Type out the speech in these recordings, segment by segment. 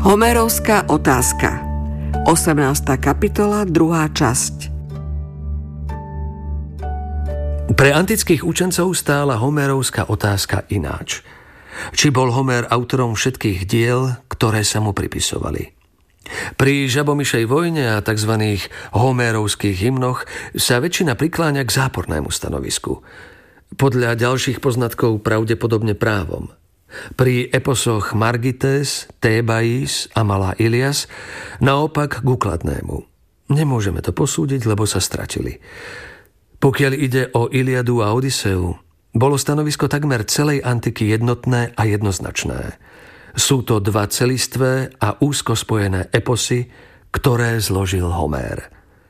Homerovská otázka. 18. kapitola, 2. časť. Pre antických učencov stála Homerovská otázka ináč. Či bol Homer autorom všetkých diel, ktoré sa mu pripisovali. Pri Žabomyšej vojne a tzv. Homerovských hymnoch sa väčšina prikláňa k zápornému stanovisku. Podľa ďalších poznatkov pravdepodobne právom. Pri eposoch Margites, Thébais a Malá Ilias naopak k úkladnému. Nemôžeme to posúdiť, lebo sa stratili. Pokiaľ ide o Iliadu a Odyseu, bolo stanovisko takmer celej antiky jednotné a jednoznačné. Sú to dva celistvé a úzko spojené eposy, ktoré zložil Homér.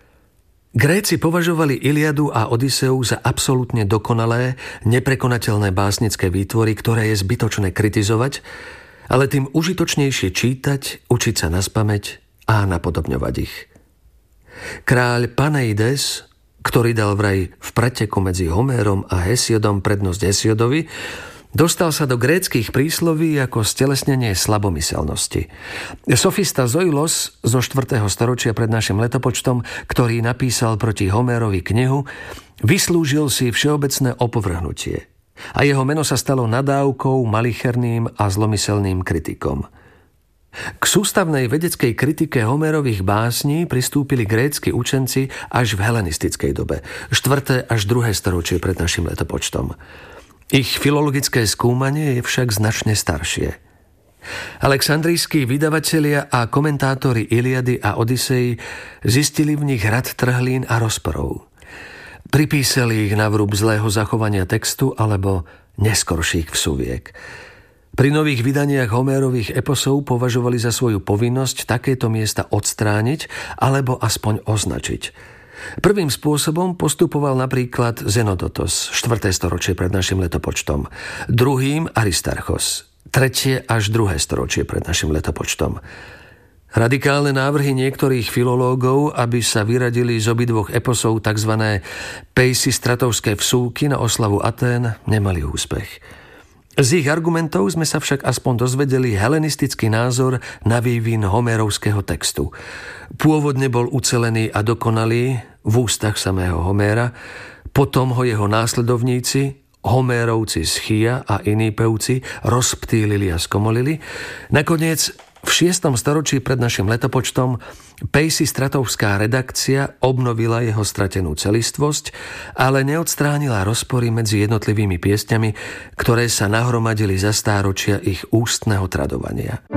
Gréci považovali Iliadu a Odyseu za absolútne dokonalé, neprekonateľné básnické výtvory, ktoré je zbytočné kritizovať, ale tým užitočnejšie čítať, učiť sa naspamäť a napodobňovať ich. Kráľ Paneides, ktorý dal vraj v preteku medzi Homérom a Hesiodom prednosť Hesiodovi, dostal sa do gréckych prísloví ako stelesnenie slabomyselnosti. Sofista Zoilos zo 4. storočia pred našim letopočtom, ktorý napísal proti Homérovi knihu, vyslúžil si všeobecné opovrhnutie a jeho meno sa stalo nadávkou, malicherným a zlomyselným kritikom. K sústavnej vedeckej kritike Homérových básní pristúpili grécki učenci až v helenistickej dobe, 4. až 2. storočie pred našim letopočtom. Ich filologické skúmanie je však značne staršie. Alexandrijskí vydavatelia a komentátori Iliady a Odysei zistili v nich rad trhlín a rozporov. Pripísali ich na vrúb zlého zachovania textu alebo neskorších vsuviek. Pri nových vydaniach Homérových eposov považovali za svoju povinnosť takéto miesta odstrániť alebo aspoň označiť. Prvým spôsobom postupoval napríklad Zenodotos, 4. storočie pred našim letopočtom. Druhým Aristarchos, 3. až 2. storočie pred našim letopočtom. Radikálne návrhy niektorých filológov, aby sa vyradili z obidvoch eposov tzv. Peisistratovské vsúky na oslavu Atén, nemali úspech. Z ich argumentov sme sa však aspoň dozvedeli helenistický názor na vývin homérovského textu. Pôvodne bol ucelený a dokonalý v ústach samého Homéra, potom ho jeho následovníci, Homérovci z Chia a iní pevci, rozptýlili a skomolili. Nakoniec v 6. storočí pred našim letopočtom Peisistratovská redakcia obnovila jeho stratenú celistvosť, ale neodstránila rozpory medzi jednotlivými piesňami, ktoré sa nahromadili za stáročia ich ústneho tradovania.